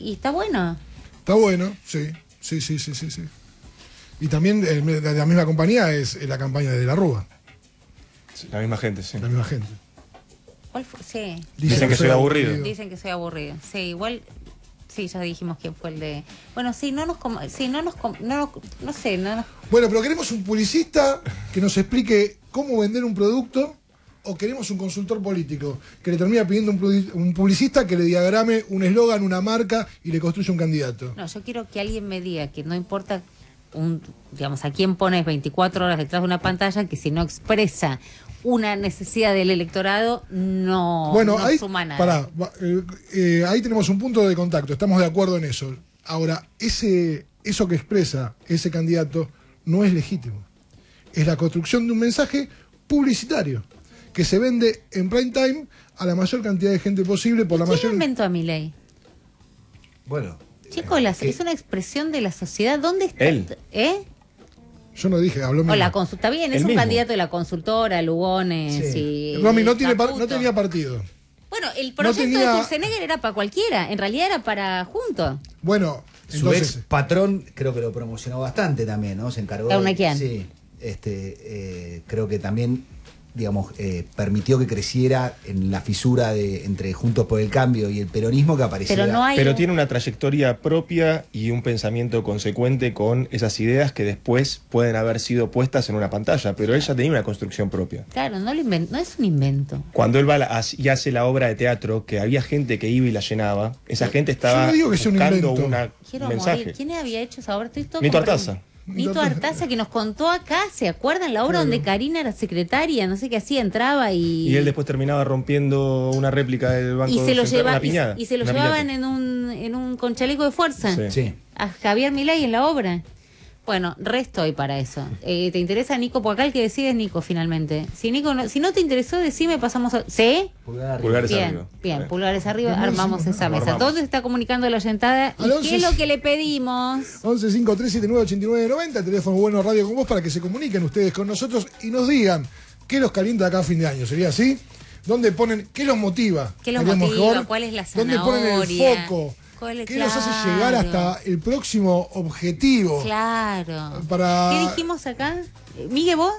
y está bueno. Está bueno, sí. Y también de la misma compañía es la campaña de la Rúa. Sí, la misma gente, sí. La misma gente. ¿Cuál fue? Sí. Dicen que soy aburrido. Dicen que soy aburrido. Sí, igual. Sí, ya dijimos quién fue el de. Bueno, sí, no sé. Bueno, pero queremos un publicista que nos explique cómo vender un producto, o queremos un consultor político que le termina pidiendo un publicista que le diagrame un eslogan, una marca y le construya un candidato. No, yo quiero que alguien me diga que no importa digamos, a quién pones 24 horas detrás de una pantalla, que si no expresa una necesidad del electorado, no suma nada. Ahí tenemos un punto de contacto, estamos de acuerdo en eso. Ahora, eso que expresa ese candidato no es legítimo. Es la construcción de un mensaje publicitario que se vende en prime time a la mayor cantidad de gente posible por la mayor. ¿Quién inventó a Milei? Bueno, chicos, es una expresión de la sociedad. ¿Dónde está? Él. Yo no dije, habló O la consulta. Está bien, es un mismo candidato de la consultora, Lugones y Romy no tenía partido. Bueno, el proyecto de Schwarzenegger era para cualquiera, en realidad era para juntos. Bueno, su ex patrón creo que lo promocionó bastante también, ¿no? Se encargó de... ¿Quién? Sí, creo que también, digamos, permitió que creciera en la fisura entre Juntos por el Cambio y el peronismo, que apareciera. Pero tiene una trayectoria propia y un pensamiento consecuente con esas ideas que después pueden haber sido puestas en una pantalla, pero él ya tenía una construcción propia. Claro, no es un invento. Cuando él va y hace la obra de teatro, que había gente que iba y la llenaba, esa gente estaba buscando un mensaje. Morir. ¿Quién había hecho esa obra? Nito Artaza. Nito Artaza, que nos contó acá, ¿se acuerdan? La obra donde Karina era secretaria, no sé qué hacía, entraba y él después terminaba rompiendo una réplica del Banco Central, y se lo llevaban en un con chaleco de fuerza. Sí. A Javier Milei en la obra. Bueno, estoy para eso. ¿Te interesa, Nico? Porque acá el que decide es Nico, finalmente. Si no te interesó, decime, pasamos a... ¿Sí? Pulgares arriba. Bien, pulgares arriba, armamos esa mesa. ¿Dónde se está comunicando la oyentada? ¿Y qué es lo que le pedimos? 11-5379-8990, teléfono Bueno Radio con vos, para que se comuniquen ustedes con nosotros y nos digan qué los calienta acá a fin de año. ¿Sería así? ¿Dónde ponen, qué los motiva? ¿Qué los motiva? ¿Cuál es la zanahoria? ¿Dónde ponen el foco? ¿Qué nos hace llegar hasta el próximo objetivo? Claro. ¿Qué dijimos acá? ¿Migue, vos?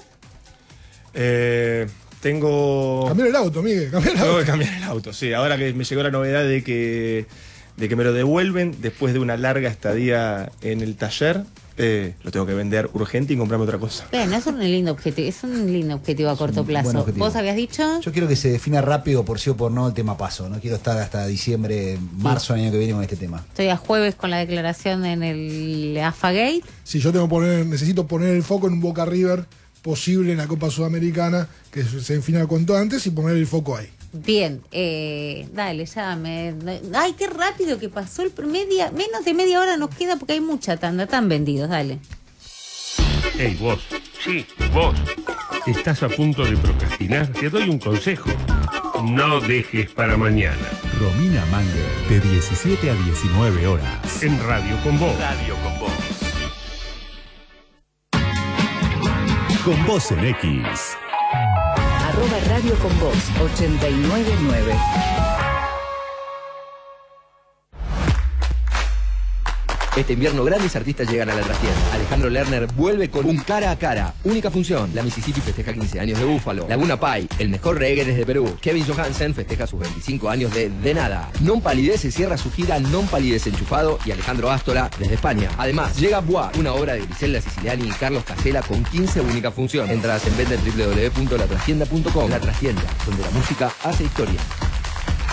Tengo... Cambiar el auto, Migue. Tengo que cambiar el auto, sí. Ahora que me llegó la novedad de que me lo devuelven después de una larga estadía en el taller, lo tengo que vender urgente y comprarme otra cosa. Bueno, es un lindo objetivo a corto plazo. ¿Vos habías dicho? Yo quiero que se defina rápido, por sí o por no, el tema paso. No quiero estar hasta diciembre, marzo del año que viene con este tema. Estoy a jueves con la declaración en el AFA Gate. Sí, yo necesito poner el foco en un Boca River posible en la Copa Sudamericana, que se defina cuanto antes, y poner el foco ahí. Bien, dale, llame. Ay, qué rápido que pasó menos de media hora nos queda porque hay mucha tanda, están vendidos, dale. Hey, vos. Sí, vos. ¿Estás a punto de procrastinar? Te doy un consejo. No dejes para mañana. Romina Manger, de 17 a 19 horas. En Radio con Vos. Radio con Vos. Con Vos en X. @Radio con Vos 899. Este invierno grandes artistas llegan a la trastienda. Alejandro Lerner vuelve con un cara a cara. Única función. La Mississippi festeja 15 años de Búfalo. Laguna Pai, el mejor reggae desde Perú. Kevin Johansen festeja sus 25 años de Nada. Non Palidece cierra su gira Non Palidece Enchufado y Alejandro Ástola desde España. Además, llega Bois, una obra de Griselda Siciliani y Carlos Casella con 15 únicas funciones. Entradas en venta en www.latrastienda.com. La Trastienda, donde la música hace historia.